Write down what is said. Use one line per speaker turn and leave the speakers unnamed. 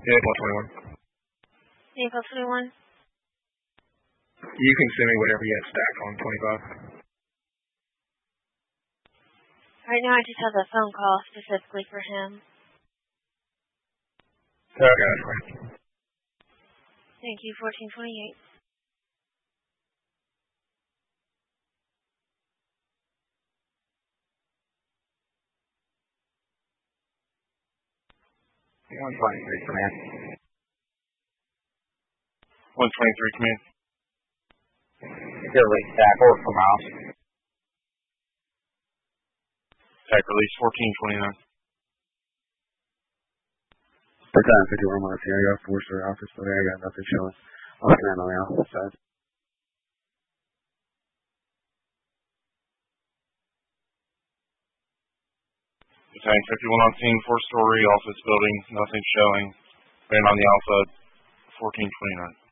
Yeah, +21.
Yeah, +21.
You can send me whatever you have stacked on 25.
Right now I just have a phone call specifically for him.
Okay.
Thank you, 1428.
Command.
123, command.
Here, release stack, over for miles.
Stack release 1429.
Battalion 51 miles here. I got 4-star office, but I got nothing showing. I'll stand on the alpha side.
Battalion 51 on scene, 4-story office building, nothing showing. Ran on the alpha 1429.